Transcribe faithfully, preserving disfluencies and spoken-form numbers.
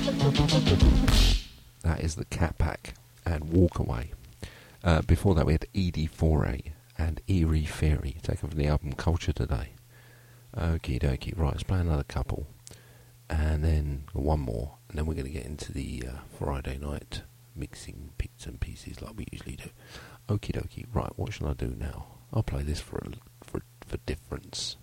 That is the Cat Pack and Walk Away. Uh, before that we had Edie Foray and Eerie Fairy, taken from the album Culture Today. Okie dokie, right, let's play another couple. And then one more, and then we're going to get into the uh, Friday night mixing bits and pieces like we usually do. Okie dokie, right, what shall I do now? I'll play this for, a, for, for difference.